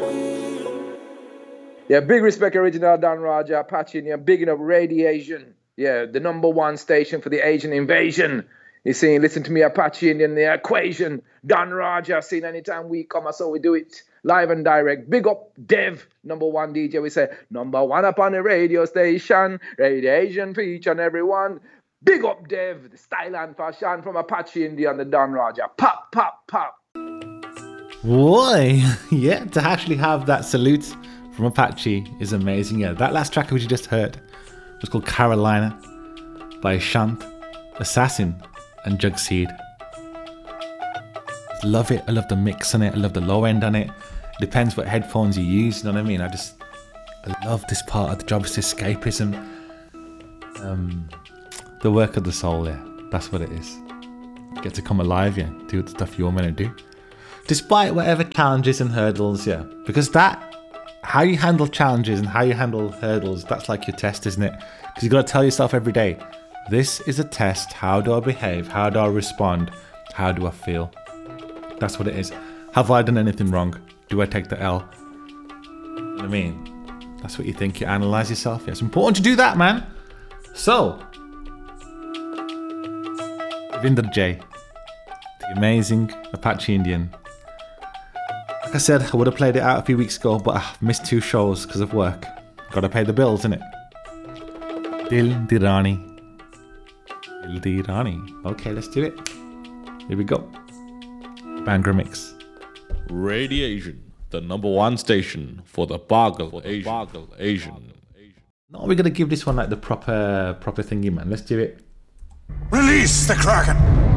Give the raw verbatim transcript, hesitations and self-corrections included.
Yeah, big respect, original Don Raja, Apache, and you're bigging up Radiation. Yeah, the number one station for the Asian invasion. You're saying, listen to me, Apache, and then the equation. Don Raja, saying anytime we come, so we do it live and direct. Big up Dev, number one D J. We say, number one up on the radio station. Radiation for each and every one. Big up Dev, the style and fashion from Apache India and the Don Raja. Pop, pop, pop. Boy, yeah, to actually have that salute from Apache is amazing. Yeah, that last track which you just heard was called Carolina by Shant, Assassin, and Jugseed. Love it. I love the mix on it. I love the low end on it. Depends what headphones you use. You know what I mean? I just I love this part of the job. It's escapism. Um, the work of the soul. Yeah, that's what it is. Get to come alive. Yeah, do the stuff you're meant to do, despite whatever challenges and hurdles. Yeah, because that. How you handle challenges and how you handle hurdles, that's like your test, isn't it? Because you got to tell yourself every day, this is a test. How do I behave? How do I respond? How do I feel? That's what it is. Have I done anything wrong? Do I take the L? You know what I mean? That's what you think. You analyze yourself. Yeah, it's important to do that, man. So, Vinder J, the amazing Apache Indian. Like I said, I would have played it out a few weeks ago, but I missed two shows because of work. Gotta pay the bills, innit? Dil Dirani. Dil Dirani. Okay, let's do it. Here we go. Bangra Mix. Radiation, the number one station for the Bargle Asian. Bargle Asian. No, we're gonna give this one like the proper, proper thingy, man. Let's do it. Release the Kraken!